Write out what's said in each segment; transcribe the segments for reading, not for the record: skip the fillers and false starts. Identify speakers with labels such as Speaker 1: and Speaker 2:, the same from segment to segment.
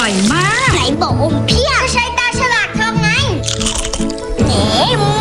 Speaker 1: อยมาก
Speaker 2: ไหนบอกอมเพียบใช้ตาฉลากทองไงเอ๋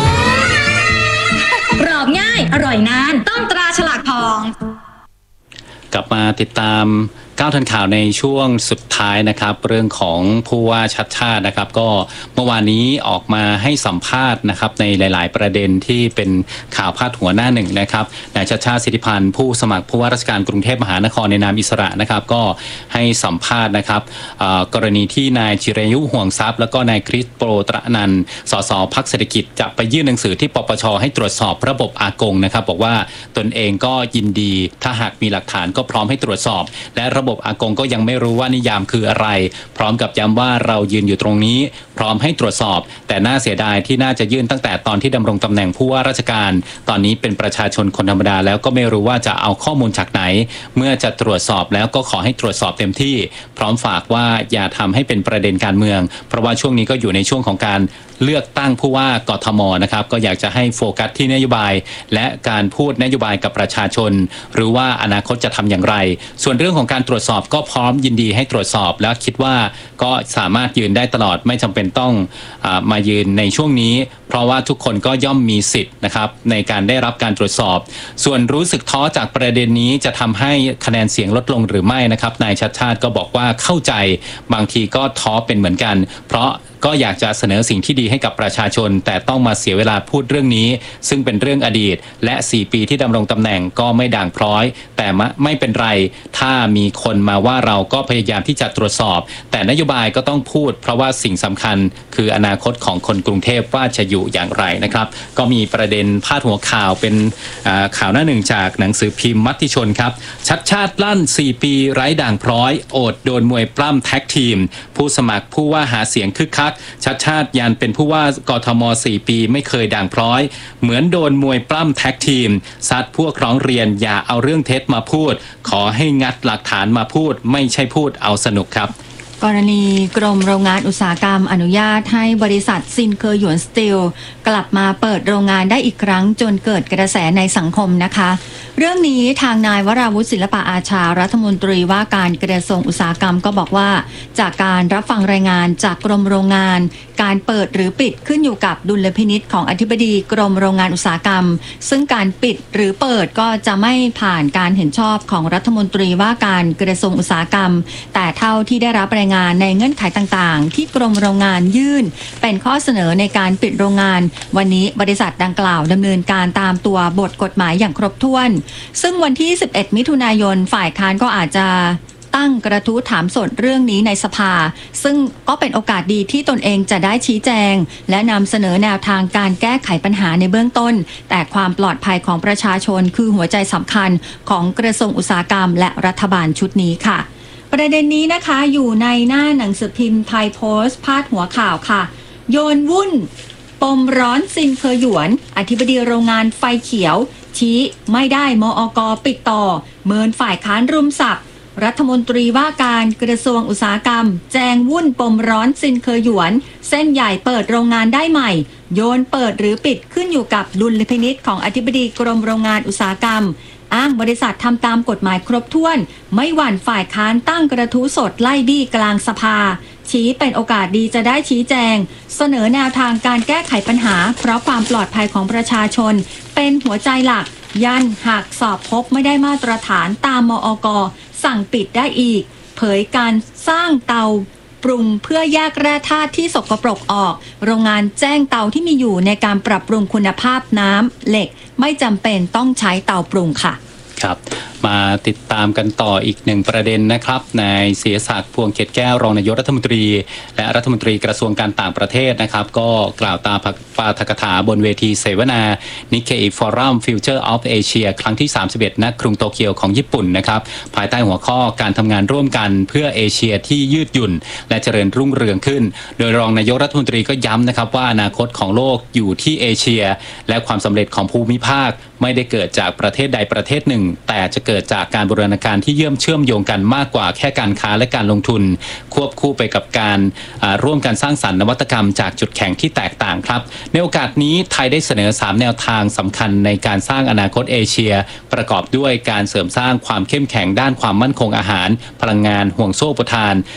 Speaker 1: กรอบง่ายอร่อยนานต้องตราฉลากทอง
Speaker 3: กลับมาติดตาม9ทันข่าวในช่วงสุดท้ายนะครับเรื่องของผู้ว่าชัดชาตินะครับก็เมื่อวานนี้ออกมาให้สัมภาษณ์นะครับในหลายๆประเด็นที่เป็นข่าวพาดหัวหน้าหนึ่งนะครับนายชัดชาติสิทธิพันธ์ผู้สมัครผู้ว่าราชการกรุงเทพมหานครในนามอิสระนะครับก็ให้สัมภาษณ์นะครับกรณีที่นายจิรายุห่วงทรัพย์แล้วก็นายคริสโปรตระนันท์สสพรรคเศรษฐกิจจะไปยื่นหนังสือที่ปปชให้ตรวจสอบระบบอากงนะครับบอกว่าตนเองก็ยินดีถ้าหากมีหลักฐานก็พร้อมให้ตรวจสอบและระบบอากงก็ยังไม่รู้ว่านิยามคืออะไรพร้อมกับย้ำว่าเรายืนอยู่ตรงนี้พร้อมให้ตรวจสอบแต่น่าเสียดายที่น่าจะยื่นตั้งแต่ตอนที่ดำรงตำแหน่งผู้ว่าราชการตอนนี้เป็นประชาชนคนธรรมดาแล้วก็ไม่รู้ว่าจะเอาข้อมูลจากไหนเมื่อจะตรวจสอบแล้วก็ขอให้ตรวจสอบเต็มที่พร้อมฝากว่าอย่าทำให้เป็นประเด็นการเมืองเพราะว่าช่วงนี้ก็อยู่ในช่วงของการเลือกตั้งผู้ว่ากทมนะครับก็อยากจะให้โฟกัสที่นโยบายและการพูดนโยบายกับประชาชนหรือว่าอนาคตจะทำอย่างไรส่วนเรื่องของการตรวจสอบก็พร้อมยินดีให้ตรวจสอบและคิดว่าก็สามารถยืนได้ตลอดไม่จำเป็นต้องมายืนในช่วงนี้เพราะว่าทุกคนก็ย่อมมีสิทธิ์นะครับในการได้รับการตรวจสอบส่วนรู้สึกท้อจากประเด็นนี้จะทำให้คะแนนเสียงลดลงหรือไม่นะครับนายชัดชาติก็บอกว่าเข้าใจบางทีก็ท้อเป็นเหมือนกันเพราะก็อยากจะเสนอสิ่งที่ดีให้กับประชาชนแต่ต้องมาเสียเวลาพูดเรื่องนี้ซึ่งเป็นเรื่องอดีตและ4ปีที่ดำรงตำแหน่งก็ไม่ด่างพร้อยแต่ไม่เป็นไรถ้ามีคนมาว่าเราก็พยายามที่จะตรวจสอบแต่นโยบายก็ต้องพูดเพราะว่าสิ่งสำคัญคืออนาคตของคนกรุงเทพว่าจะอยู่อย่างไรนะครับก็มีประเด็นพาดหัวข่าวเป็นข่าวหน้าหนึ่งจากหนังสือพิมพ์มติชนครับชัดชาติลั่น4ปีไร้ด่างพร้อยโอดโดนมวยปล้ำแท็กทีมผู้สมัครผู้ว่าหาเสียงคึกคักชัดชาติยันเป็นผู้ว่ากทม4ปีไม่เคยด่างพร้อยเหมือนโดนมวยปล้ำแท็กทีมซัดพวกร้องเรียนอย่าเอาเรื่องเท็จมาพูดขอให้งัดหลักฐานมาพูดไม่ใช่พูดเอาสนุกครับ
Speaker 4: กรณีกรมโรงงานอุตสาหกรรมอนุญาตให้บริษัทซินเคอร์หยวนสตีลกลับมาเปิดโรงงานได้อีกครั้งจนเกิดกระแสในสังคมนะคะเรื่องนี้ทางนายวราวุฒิศิลปะอาชารัฐมนตรีว่าการกระทรวงอุตสาหกรรมก็บอกว่าจากการรับฟังรายงานจากกรมโรงงานการเปิดหรือปิดขึ้นอยู่กับดุลพินิจของอธิบดีกรมโรงงานอุตสาหกรรมซึ่งการปิดหรือเปิดก็จะไม่ผ่านการเห็นชอบของรัฐมนตรีว่าการกระทรวงอุตสาหกรรมแต่เท่าที่ได้รับรายงานในเงื่อนไขต่างๆที่กรมโรงงานยื่นเป็นข้อเสนอในการปิดโรงงานวันนี้บริษัทดังกล่าวดำเนินการตามตัวบทกฎหมายอย่างครบถ้วนซึ่งวันที่11มิถุนายนฝ่ายค้านก็อาจจะตั้งกระทู้ถามสดเรื่องนี้ในสภาซึ่งก็เป็นโอกาสดีที่ตนเองจะได้ชี้แจงและนำเสนอแนวทางการแก้ไขปัญหาในเบื้องต้นแต่ความปลอดภัยของประชาชนคือหัวใจสำคัญของกระทรวงอุตสาหกรรมและรัฐบาลชุดนี้ค่ะประเด็นนี้นะคะอยู่ในหน้าหนังสือพิมพ์ไทยโพสต์พาดหัวข่าวค่ะโยนวุ่นปมร้อนซินเคอร์หยวนอธิบดีโรงงานไฟเขียวชี้ไม่ได้มอก.ปิดต่อเมินฝ่ายค้านรุมสับรัฐมนตรีว่าการกระทรวงอุตสาหกรรมแจงวุ่นปมร้อนซินเคอร์หยวนเส้นใหญ่เปิดโรงงานได้ใหม่โยนเปิดหรือปิดขึ้นอยู่กับดุลพินิจของอธิบดีกรมโรงงานอุตสาหกรรมอ้างบริษัททำตามกฎหมายครบถ้วนไม่หวั่นฝ่ายค้านตั้งกระทู้สดไล่บี้กลางสภาชี้เป็นโอกาสดีจะได้ชี้แจงเสนอแนวทางการแก้ไขปัญหาเพราะความปลอดภัยของประชาชนเป็นหัวใจหลักยันหากสอบพบไม่ได้มาตรฐานตามมอก.สั่งปิดได้อีกเผยการสร้างเตาปรุงเพื่อแยกแร่ธาตุที่สกปรกออกโรงงานแจ้งเตาที่มีอยู่ในการปรับปรุงคุณภาพน้ำเหล็กไม่จำเป็นต้องใช้เตาปรุงค่ะ
Speaker 3: ครับมาติดตามกันต่ออีกหนึ่งประเด็นนะครับนายเสียศักดิ์พวงเกตแก้วรองนายกรัฐมนตรีและรัฐมนตรีกระทรวงการต่างประเทศนะครับก็กล่าวตามปาฐกถาบนเวทีเสวนา Nikkei Forum Future of Asia ครั้งที่31ณกรุงโตเกียวของญี่ปุ่นนะครับภายใต้หัวข้อการทำงานร่วมกันเพื่อเอเชียที่ยืดหยุ่นและเจริญรุ่งเรืองขึ้นโดยรองนายกรัฐมนตรีก็ย้ำนะครับว่าอนาคตของโลกอยู่ที่เอเชียและความสำเร็จของภูมิภาคไม่ได้เกิดจากประเทศใดประเทศหนึ่งแต่จะเกิดจากการบูรณาการที่เชื่อมโยงกันมากกว่าแค่การค้าและการลงทุนควบคู่ไปกับการร่วมกันสร้างสรรค์นวัตกรรมจากจุดแข็งที่แตกต่างครับในโอกาสนี้ไทยได้เสนอ3แนวทางสำคัญในการสร้างอนาคตเอเชียประกอบด้วยการเสริมสร้างความเข้มแข็งด้านความมั่นคงอาหารพลังงานห่วงโซ่อุปทาน